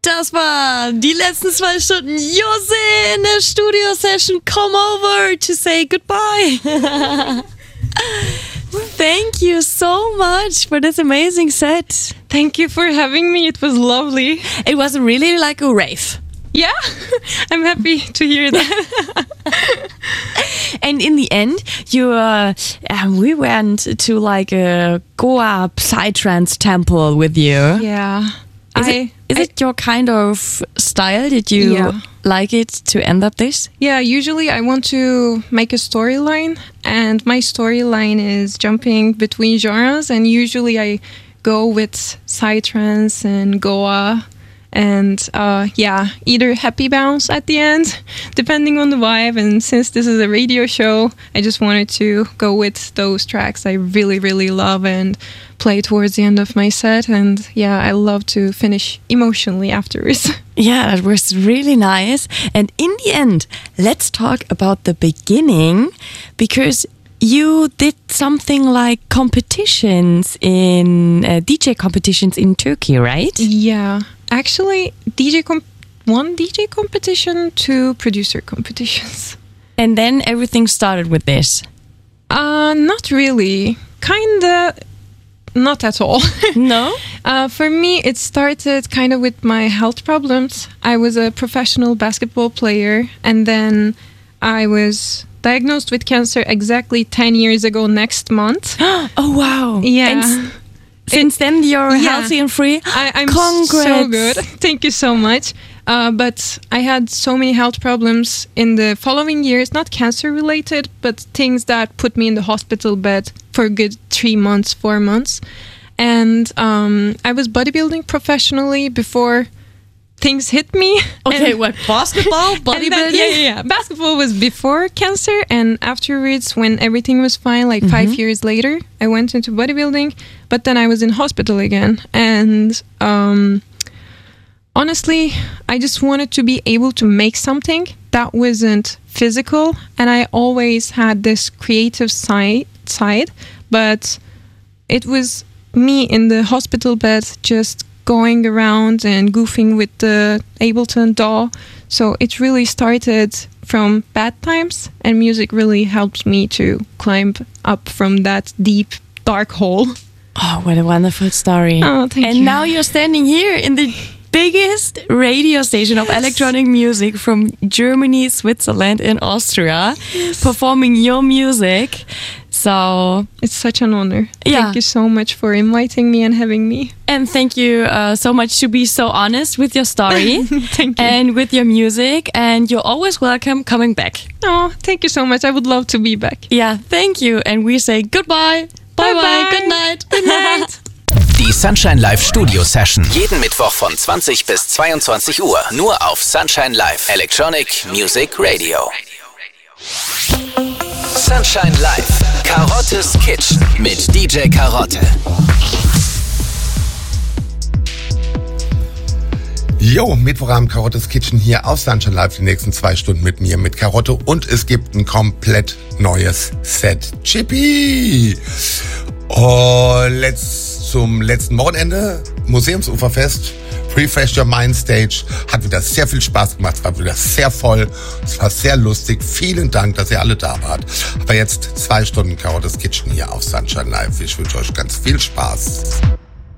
Das war die letzten 2 Stunden. Jose in der Studio-Session. Come over to say goodbye. Thank you so much for this amazing set. Thank you for having me. It was lovely. It was really like a rave. Yeah, I'm happy to hear that. And in the end, we went to like a Goa Psytrance temple with you. Yeah. Is it your kind of style? Did you like it to end up this? Yeah, usually I want to make a storyline, and my storyline is jumping between genres, and usually I go with Psytrance and Goa. And either happy bounce at the end, depending on the vibe. And since this is a radio show, I just wanted to go with those tracks I really, really love and play towards the end of my set. And yeah, I love to finish emotionally afterwards. Yeah, that was really nice. And in the end, let's talk about the beginning, because you did something like competitions in DJ competitions in Turkey, right? Yeah. Actually, one DJ competition, 2 producer competitions. And then everything started with this? Not really. Kinda, not at all. No? For me, it started kind of with my health problems. I was a professional basketball player, and then I was diagnosed with cancer exactly 10 years ago next month. Oh, wow. Yeah. And since then, you're healthy and free. I'm Congrats. so good. Thank you so much. But I had so many health problems in the following years, not cancer related, but things that put me in the hospital bed for a good 3 months, 4 months. And I was bodybuilding professionally before things hit me. Okay, what? Basketball? Bodybuilding? Yeah. Basketball was before cancer, and afterwards, when everything was fine, like 5 years later, I went into bodybuilding, but then I was in hospital again. And honestly, I just wanted to be able to make something that wasn't physical, and I always had this creative side, but it was me in the hospital bed just going around and goofing with the Ableton DAW. So it really started from bad times, and music really helped me to climb up from that deep, dark hole. Oh, what a wonderful story. Oh, thank you. And now you're standing here in the biggest radio station of electronic music from Germany, Switzerland, and Austria, performing your music. So it's such an honor. Yeah. Thank you so much for inviting me and having me. And thank you so much to be so honest with your story. Thank you. And with your music. And you're always welcome coming back. Oh, thank you so much. I would love to be back. Yeah, thank you. And we say goodbye. Bye-bye. Good night. Good night. Die Sunshine Live Studio Session. Jeden Mittwoch von 20 bis 22 Uhr. Nur auf Sunshine Live. Electronic Music Radio. Sunshine Live. Karottes Kitchen mit DJ Karotte. Jo, Mittwochabend Karottes Kitchen hier auf Sunshine Live. Die nächsten 2 Stunden mit mir, mit Karotte. Und es gibt ein komplett neues Set. Chippy! Zum letzten Wochenende, Museumsuferfest, Refresh Your Mind Stage, hat wieder sehr viel Spaß gemacht, es war wieder sehr voll, es war sehr lustig. Vielen Dank, dass ihr alle da wart. Aber jetzt 2 Stunden Karottes Kitchen hier auf Sunshine Live. Ich wünsche euch ganz viel Spaß.